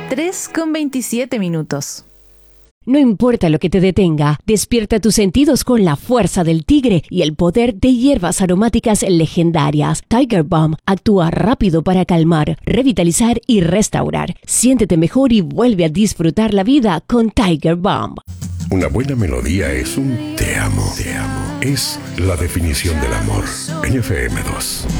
3:27. No importa lo que te detenga, despierta tus sentidos con la fuerza del tigre y el poder de hierbas aromáticas legendarias. Tiger Balm actúa rápido para calmar, revitalizar y restaurar. Siéntete mejor y vuelve a disfrutar la vida con Tiger Balm. Una buena melodía es un te amo. Es la definición del amor. En FM2.